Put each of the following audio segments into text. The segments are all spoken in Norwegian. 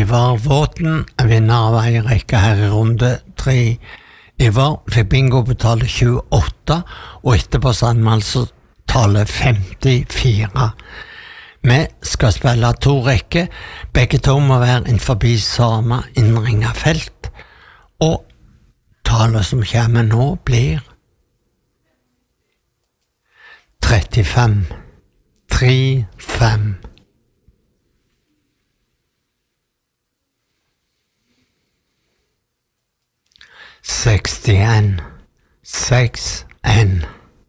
Ivar Våten er vinner av en rekke her i runde 3. Ivar fikk bingo betale 28, og etterpå sann man altså tale 54. Vi skal spille 2 rekker, begge to må være innenfor samme innringet felt, og tallet som kommer nå blir 35, 35. 61, 61.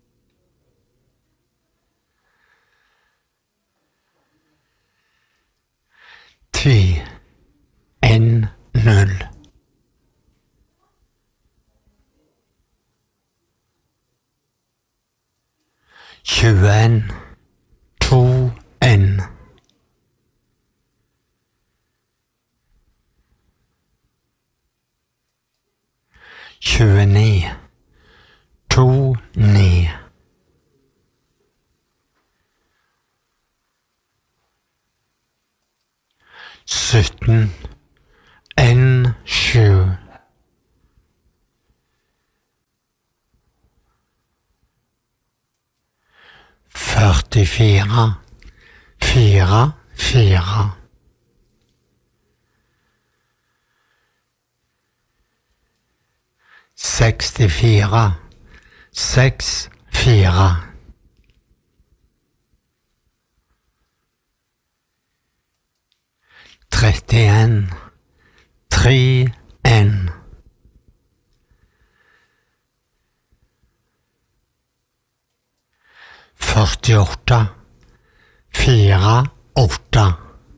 10, 1, 0. 21, 2, 1. 29, 2, 9. 17, 1, 7. 44, 4, 4. 64, 6, 4. 31, 3, 1. 48, 4, 8.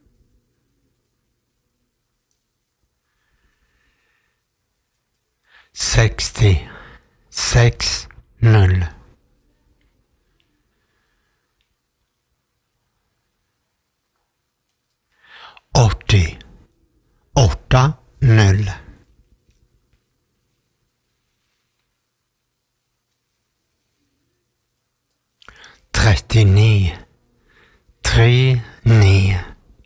60, 6, 0. 80, 8, 0. 39, 3, 9.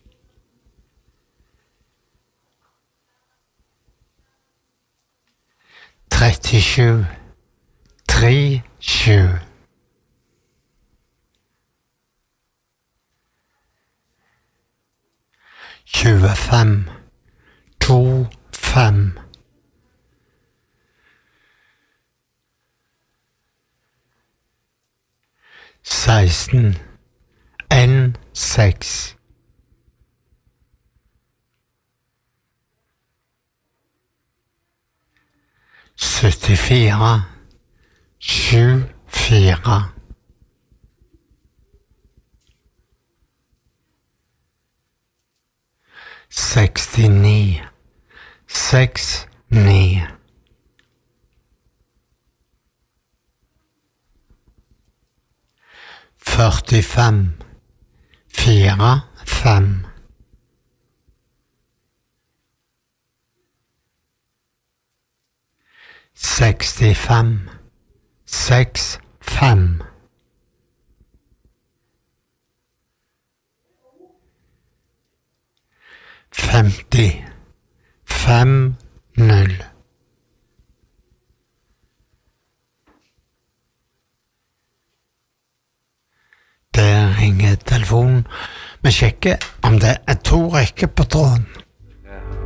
37, 3, 7. 25, 2, 5. 16, 1, 6. 74, 7, 4. 69, 6, 9. 45, 4, 5. 65, 6, 5. 50, 5, 0. 'Der ringer telefonen. Vi sjekker om det er 2 rekker på tråden.